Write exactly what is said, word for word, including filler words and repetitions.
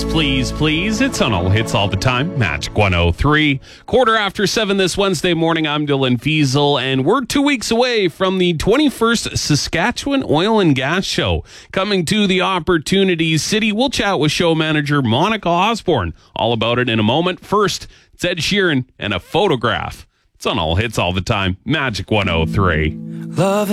please, please. It's on All Hits all the time. Magic one oh three. Quarter after seven this Wednesday morning. I'm Dylan Fiesel, and we're two weeks away from the twenty-first Saskatchewan Oil and Gas Show. Coming to the Opportunities City, we'll chat with show manager Monica Osborne. All about it in a moment. First, it's Ed Sheeran and a photograph. It's on All Hits all the time. Magic one oh three. Love